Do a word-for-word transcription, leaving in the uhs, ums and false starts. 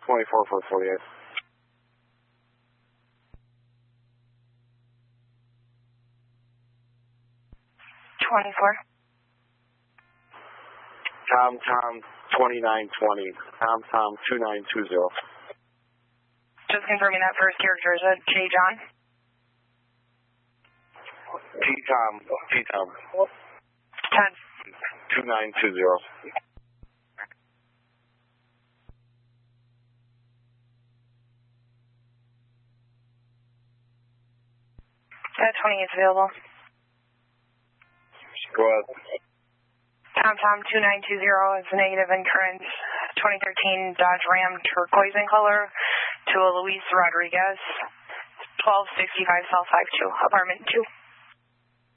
twenty-four for forty-eight. twenty-four. Tom, Tom, twenty-nine twenty. Tom, Tom, two nine two zero. Just confirming that first character. Is that J. John? T. Tom, T. Tom. ten. two nine two zero. That twenty-eight is available. Go ahead. Tom Tom two nine two zero is negative in current twenty thirteen Dodge Ram turquoise in color to a Luis Rodriguez, twelve sixty-five South five two, apartment two.